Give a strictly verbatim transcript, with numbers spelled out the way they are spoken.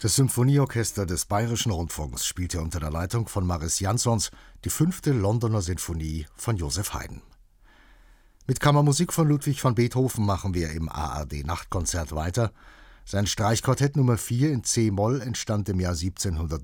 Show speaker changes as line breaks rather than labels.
Das Symphonieorchester des Bayerischen Rundfunks spielte unter der Leitung von Mariss Jansons die fünfte Londoner Sinfonie von Joseph Haydn. Mit Kammermusik von Ludwig van Beethoven machen wir im A R D-Nachtkonzert weiter. Sein Streichquartett Nummer vier in c-Moll entstand im Jahr siebzehnhundertneunundsiebzig